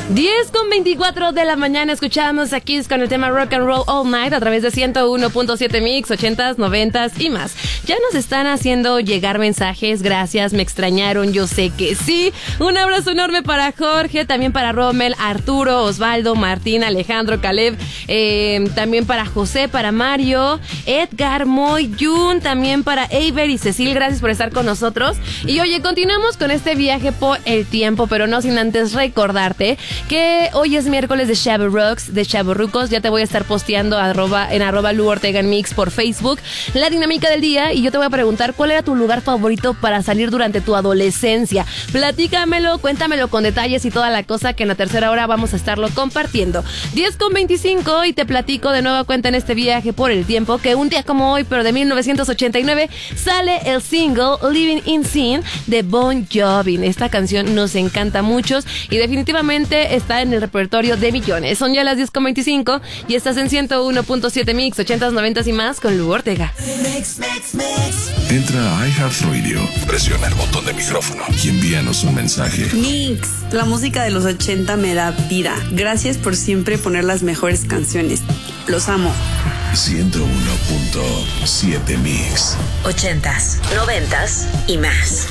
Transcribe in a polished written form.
10:24 de la mañana escuchamos a Kiss con el tema Rock and Roll All Night a través de 101.7 Mix, 80s, 90s y más. Ya nos están haciendo llegar mensajes, gracias, me extrañaron, yo sé que sí. Un abrazo enorme para Jorge, también para Rommel, Arturo, Osvaldo, Martín, Alejandro, Caleb, también para José, para Mario, Edgar, Moy, Jun, también para Eiber y Cecil, gracias por estar con nosotros. Y oye, continuamos con este viaje por el tiempo, pero no sin antes recordarte que hoy es miércoles de Chavo Rocks, de Chavorrucos. Ya te voy a estar posteando en @Lu Ortega en Mix por Facebook la dinámica del día, y yo te voy a preguntar cuál era tu lugar favorito para salir durante tu adolescencia. Platícamelo, cuéntamelo con detalles y toda la cosa, que en la tercera hora vamos a estarlo compartiendo. 10:25 y te platico de nueva cuenta en este viaje por el tiempo que un día como hoy, pero de 1989, sale el single Living in Sin de Bon Jovi. Esta canción nos encanta a muchos y definitivamente está en el repertorio de millones. Son ya las 10:25 y estás en 101.7 Mix, 80s, 90s y más con Lu Ortega. Entra a iHeartRadio, presiona el botón de micrófono y envíanos un mensaje. Mix, la música de los 80 me da vida. Gracias por siempre poner las mejores canciones. Los amo. 101.7 Mix. 80s, 90s y más.